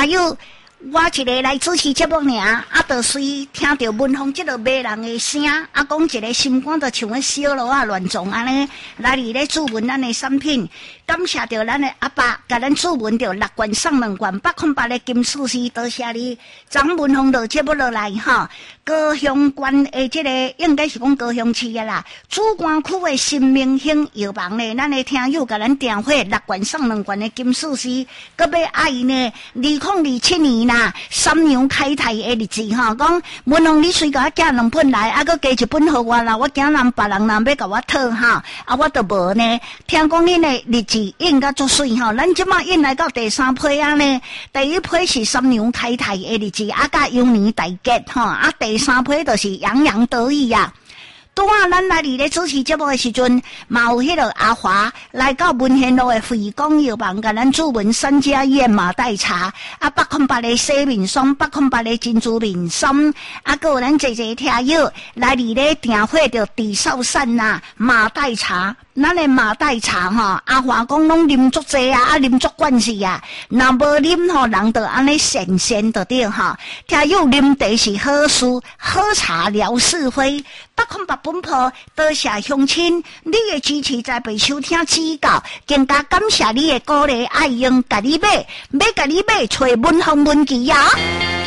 听友。我一个来主持节目尔，就随听到文峰这个骂人的声，讲一个心肝就像个小螺乱撞安尼，来伫咧注文咱的产品，感谢着咱的阿爸，甲咱注文着6罐送2罐808的金属丝，多谢你，张文峰就节目落来哈。高雄县的这个应该是讲高雄市的啦，主管区的新明兴药房呢，咱的听友甲咱订货6罐送2罐的金属丝，搁要爱呢2027年啦。3娘开台的日子哈，讲文峰你随甲我寄2本来，搁加1本互我啦，我惊人别人若要甲我讨哈，我都无呢。听讲恁的日子应该足水哈，咱即马应来到第3批啊呢，第1批是3娘开台的日子，甲幼年大结哈，第3批就是洋洋得意呀。拄啊，咱来伫咧主持节目的时阵，嘛有迄个阿华来到文贤路的惠光药房，甲咱注文3家燕马黛茶，808的洗面霜，808的珍珠面霜，搁有咱济听友来伫咧订货着地少散呐，马黛茶。咱的马黛茶吼，阿华讲拢啉足济啊，啉足惯势啊。若无啉吼，人就安尼神仙就对吼。听友啉茶是好事，好茶疗是非。808本铺，多谢乡亲，你的支持在被收听指教，更加感谢你的鼓励爱用，甲你买，甲你买，找文峰文琪啊。